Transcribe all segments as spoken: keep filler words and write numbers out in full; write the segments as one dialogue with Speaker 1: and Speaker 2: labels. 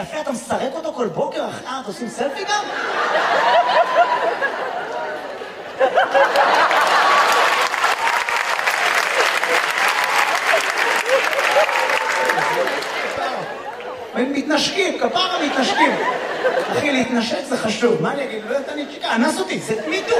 Speaker 1: אחי, אתה מסרק אותו כל בוקר, אחי, אה, אתה עושים סלפי גם? הם מתנשקים, כפרה מתנשקים. אחי, להתנשק זה חשוב. מה אני אגיד? לא יודעת, אני צ'יקה, אנס אותי, זה מיטו.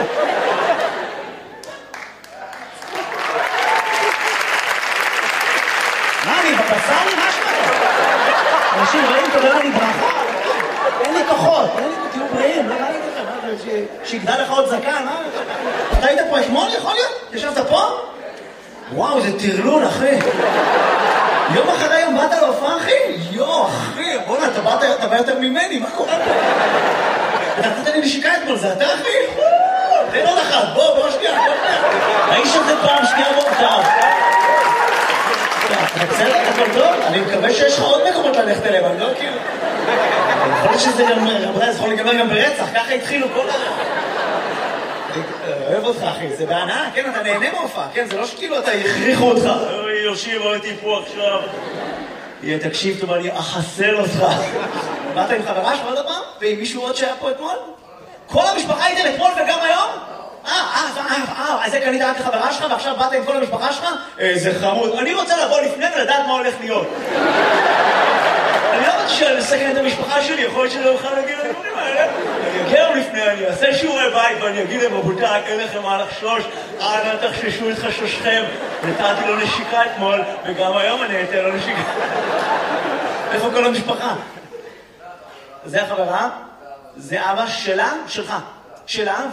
Speaker 1: מה, אני בבשר לי משהו? אנשים רעים, תודה לי ברכה. אין לי כוחות, אין לי תהיו בריאים, לא ראיתי לכם, שיגדל לך עוד זקן, מה? אתה היית פה אתמול, יכול להיות? ישבת פה? וואו, זה תרלול, אחי. יום אחרי יום באת להופעה, אחי? יו, אחי, בוא'נה, אתה בא יותר ממני, מה קורה פה? אתה נתת לי נשיקה אתמול, זה אתה, אחי? תן עוד אחת, בוא, בוא שנייה, בוא שנייה. האיש הזה פעם שנייה בוא, טוב. אתה בסדר, הכל טוב? אני מקווה שיש לך עוד מקומות ללכת אליהם, אני לא כאילו... יכול להיות שזה גם, רבותיי, זה יכול להיגמר גם ברצח, ככה התחילו כל ה... אוהב אותך, אחי, זה בהנאה, כן, אתה נהנה מהופעה, כן, זה לא שכאילו אתה יכריחו אותך. אוי, יושיב, הייתי פה עכשיו. תקשיב טוב, אני אחסל אותך. באת עם חברה שלך עוד הפעם? ועם מישהו עוד שהיה פה אתמול? כל המשפחה הייתם אתמול וגם היום? אה, אה, אה, אה, אז זה קנית רק לחברה שלך ועכשיו באת עם כל המשפחה שלך? איזה חמוד. אני רוצה לבוא לפני ולדעת מה הולך להיות. אני לא רוצה לסכן את המשפחה שלי, יכול להיות שלא אוכל להגיד לדברים האלה. אני אגיע להם לפני, אני אעשה שיעורי בית ואני אגיד להם, רבותיי, אין לכם מה לחשוש, אנא תחששו את חששכם. נתתי לו נשיקה אתמול, וגם היום אני אתן לו נשיקה. איפה כל המשפחה? זה החברה? זה אבא שלה? שלך. שלה ו...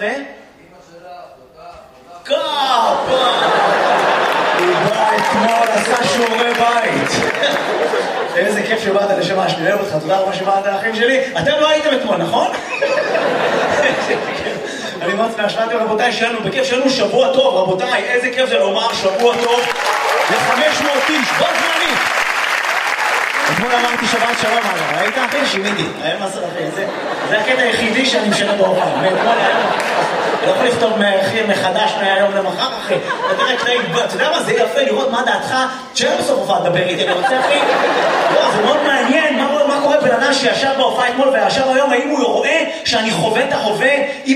Speaker 1: קאפה! הוא בא אתמול, עשה שיעורי בית. איזה כיף שבאת לשמה שלי, אוהב אותך, תודה רבה שבאת לאחים שלי. אתם לא הייתם אתמול, נכון? אני מאוד שמח, רבותיי, שלנו בכיף, שלנו שבוע טוב, רבותיי, איזה כיף זה לומר שבוע טוב ל-חמש מאות איש, בוא זמנית. אתמול אמרתי שבת שלום, אגב, ראית אחי? שימיתי, היום עשר אחי, זה הקטע היחידי שאני משנה בהופעה, ואתמול היום, אני לא יכול לכתוב מחדש מהיום למחר, אחי, אתה יודע מה, זה יפה לראות מה דעתך, שאין בסוף הופעה לדבר איתי, אני רוצה אחי, לא, זה מאוד מעניין, מה קורה בן אדם שישב בהופעה אתמול וישב היום, האם הוא רואה שאני חווה את ההווה,